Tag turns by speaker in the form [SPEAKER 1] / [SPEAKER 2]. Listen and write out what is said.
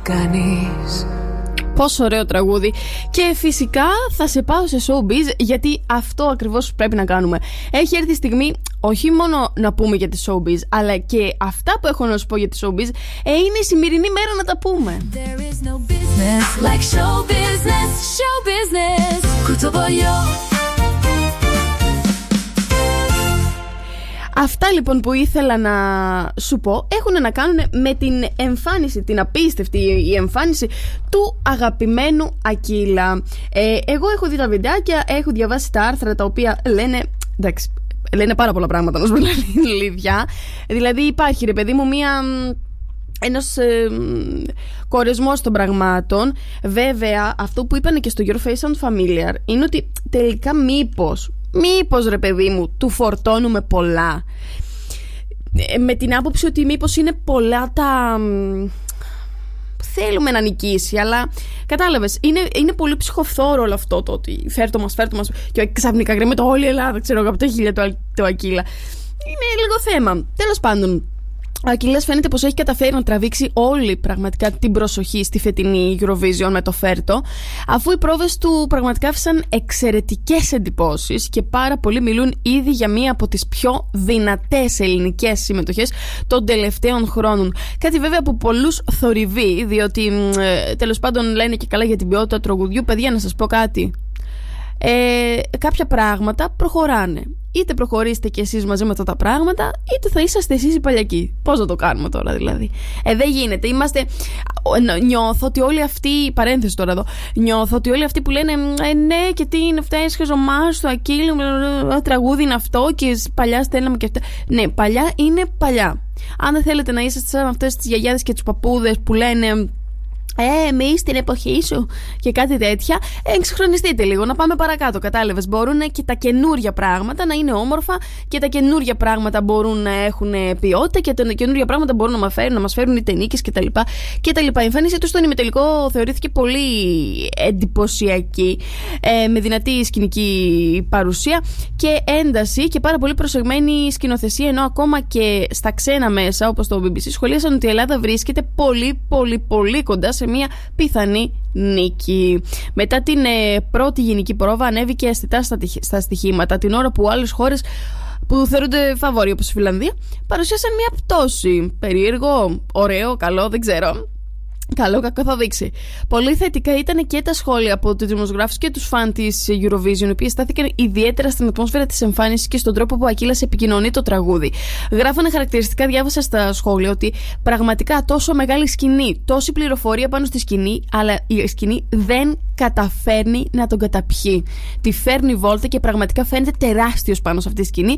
[SPEAKER 1] κάνεις.
[SPEAKER 2] Πόσο ωραίο τραγούδι. Και φυσικά θα σε πάω σε showbiz, γιατί αυτό ακριβώς πρέπει να κάνουμε. Έχει έρθει η στιγμή όχι μόνο να πούμε για τη showbiz, αλλά και αυτά που έχω να σου πω για τη showbiz, είναι η σημερινή μέρα να τα πούμε.
[SPEAKER 1] There is no business like show business, show business.
[SPEAKER 2] Αυτά λοιπόν που ήθελα να σου πω έχουν να κάνουν με την εμφάνιση, την απίστευτη η εμφάνιση του αγαπημένου Ακύλα. Εγώ έχω δει τα βιντεάκια, έχω διαβάσει τα άρθρα τα οποία λένε, εντάξει, λένε πάρα πολλά πράγματα, να σου πω την αλήθεια. Δηλαδή υπάρχει, ρε παιδί μου, ένας κορεσμός των πραγμάτων. Βέβαια, αυτό που είπανε και στο Your Face Sound Familiar είναι ότι τελικά μήπως ρε παιδί μου του φορτώνουμε πολλά, με την άποψη ότι μήπως είναι πολλά τα θέλουμε να νικήσει, αλλά κατάλαβες, είναι πολύ ψυχοφθόρο όλο αυτό το ότι φέρτο μας και ξαφνικά γκρεμεται όλη η Ελλάδα, ξέρω εγώ, από τα χίλια του Ακύλα. Είναι λίγο θέμα. Τέλος πάντων, ο Ακύλας φαίνεται πως έχει καταφέρει να τραβήξει όλη πραγματικά την προσοχή στη φετινή Eurovision με το φέρτο, αφού οι πρόβες του πραγματικά άφησαν εξαιρετικές εντυπώσεις και πάρα πολλοί μιλούν ήδη για μία από τις πιο δυνατές ελληνικές συμμετοχές των τελευταίων χρόνων. Κάτι βέβαια που πολλούς θορυβεί, διότι τέλος πάντων λένε και καλά για την ποιότητα τραγουδιού. Παιδιά, να σας πω κάτι. Κάποια πράγματα προχωράνε. Είτε προχωρήσετε κι εσείς μαζί με αυτά τα πράγματα, είτε θα είσαστε εσείς οι παλιακοί. Πώς να το κάνουμε τώρα δηλαδή? Δεν γίνεται. Νιώθω ότι όλοι αυτοί, παρένθεση τώρα εδώ, νιώθω ότι όλοι αυτοί που λένε ναι, και τι είναι αυτά, σχεζομάς στο Ακύλου, τραγούδι είναι αυτό και παλιά στέλναμε και αυτά. Ναι, παλιά είναι παλιά. Αν δεν θέλετε να είσαστε σαν αυτές τις γιαγιάδες και τους παππούδες που λένε εμείς στην εποχή σου και κάτι τέτοια, εξυγχρονιστείτε λίγο, να πάμε παρακάτω. Κατάλαβες, μπορούν και τα καινούρια πράγματα να είναι όμορφα και τα καινούρια πράγματα μπορούν να έχουν ποιότητα και τα καινούρια πράγματα μπορούν να μας φέρουν είτε νίκες κτλ. Η εμφάνισή του στον ημιτελικό θεωρήθηκε πολύ εντυπωσιακή, με δυνατή σκηνική παρουσία και ένταση και πάρα πολύ προσεγμένη σκηνοθεσία, ενώ ακόμα και στα ξένα μέσα όπως το BBC σχολίασαν ότι η Ελλάδα βρίσκεται πολύ κοντά σε μια πιθανή νίκη. Μετά την πρώτη γενική πρόβα ανέβηκε αισθητά στα στοιχήματα, την ώρα που άλλες χώρες που θεωρούνται φαβόροι όπως η Φιλανδία παρουσίασαν μια πτώση. Περίεργο, ωραίο, καλό, δεν ξέρω. Καλό, κακό θα δείξει. Πολύ θετικά ήταν και τα σχόλια από τους δημοσιογράφους και τους φαν της Eurovision, οι οποίοι στάθηκαν ιδιαίτερα στην ατμόσφαιρα της εμφάνισης και στον τρόπο που ο Ακύλας επικοινωνεί το τραγούδι. Γράφανε χαρακτηριστικά, διάβασα στα σχόλια, ότι πραγματικά τόσο μεγάλη σκηνή, τόση πληροφορία πάνω στη σκηνή, αλλά η σκηνή δεν καταφέρνει να τον καταπιεί. Τη φέρνει βόλτα και πραγματικά φαίνεται τεράστιος πάνω σε αυτή τη σκηνή